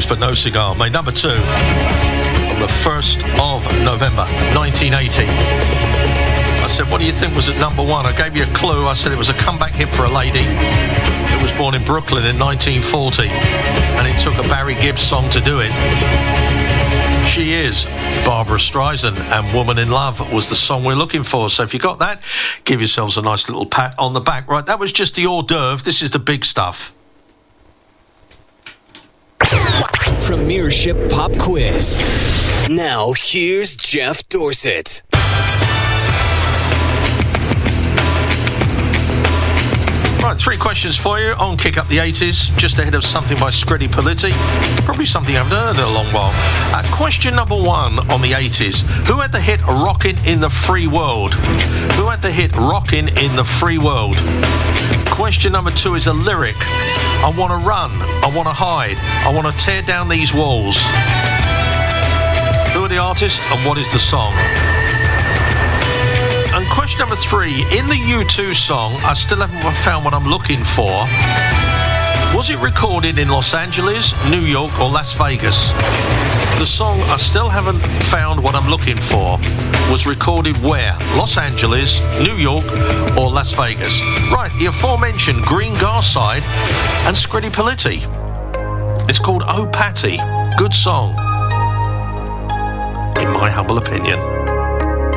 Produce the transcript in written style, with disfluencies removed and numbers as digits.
Smokes But No Cigar made number 2 on the 1st of November 1980. I said, what do you think was at number 1? I gave you a clue. I said it was a comeback hit for a lady who was born in Brooklyn in 1940, and it took a Barry Gibb song to do it. She is Barbara Streisand, and Woman in Love was the song we're looking for. So if you got that, give yourselves a nice little pat on the back. Right, that was just the hors d'oeuvre. This is the big stuff. Premiership Pop Quiz. Now, here's Jeff Dorset. Right, 3 questions for you on Kick Up the 80s, just ahead of something by Scritti Politti. Probably something I haven't heard in a long while. Question number 1 on the 80s. Who had the hit Rockin' in the Free World? Who had the hit Rockin' in the Free World? Question number 2 is a lyric. I want to run, I want to hide, I want to tear down these walls. Who are the artists and what is the song? And question number 3, in the U2 song, I still haven't found what I'm looking for. Was it recorded in Los Angeles, New York, or Las Vegas? The song, I still haven't found what I'm looking for, was recorded where? Los Angeles, New York, or Las Vegas? Right, the aforementioned Green Garside and Scritti Politti. It's called Oh Patty. Good song, in my humble opinion.